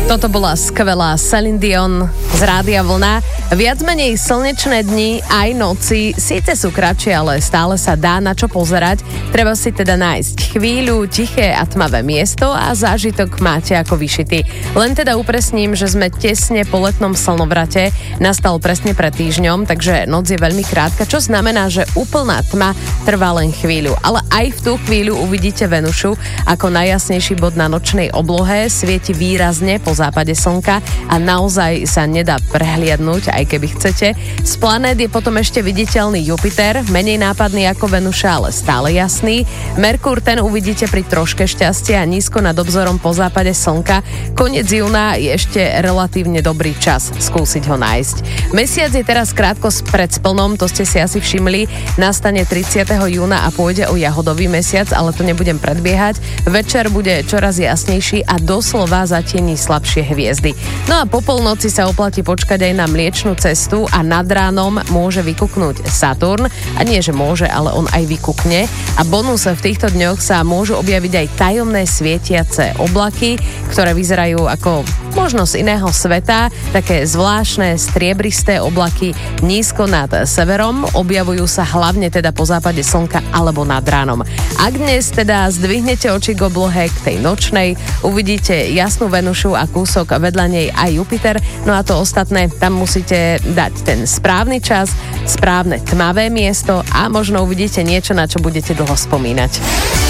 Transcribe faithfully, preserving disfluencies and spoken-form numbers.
Toto bola skvelá Celine Dion z Rádia Vlna. Viac menej slnečné dni aj noci síce sú kratšie, ale stále sa dá na čo pozerať. Treba si teda nájsť chvíľu, tiché a tmavé miesto a zážitok máte ako vyšitý. Len teda upresním, že sme tesne po letnom slnovrate. Nastal presne pred týždňom, takže noc je veľmi krátka, čo znamená, že úplná tma trvá len chvíľu. Ale aj v tú chvíľu uvidíte Venušu ako najjasnejší bod na nočnej oblohe. Svieti výrazne po západe slnka a naozaj sa nedá prehliadnúť, aj keby chcete. Z planét je potom ešte viditeľný Jupiter, menej nápadný ako Venuša, ale stále jasný. Merkur, ten uvidíte pri troške šťastia a nízko nad obzorom po západe slnka. Koniec júna je ešte relatívne dobrý čas skúsiť ho nájsť. Mesiac je teraz krátko pred splnom, to ste si asi všimli. Nastane tridsiateho júna a pôjde o jahodový mesiac, ale to nebudem predbiehať. Večer bude čoraz jasnejší a doslova zatieni slabšie hviezdy. No a po polnoci sa oplatí počkať aj na mliečnú cestu a nad ránom môže vykuknúť Saturn. A nie, že môže, ale on aj vykukne. A bonus v týchto dňoch sa môžu objaviť aj tajomné svietiace oblaky, ktoré vyzerajú ako možno z iného sveta. Také zvláštne striebristé oblaky nízko nad severom. Objavujú sa hlavne teda po západe slnka alebo nad ránom. Ak dnes teda zdvihnete oči k oblohe, k tej nočnej, uvidíte jasnú Venušu a kúsok vedľa nej aj Jupiter, no a to ostatné, tam musíte dať ten správny čas, správne tmavé miesto a možno uvidíte niečo, na čo budete dlho spomínať.